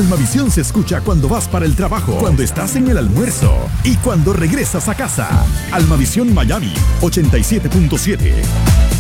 Almavisión se escucha cuando vas para el trabajo, cuando estás en el almuerzo y cuando regresas a casa. Almavisión Miami 87.7.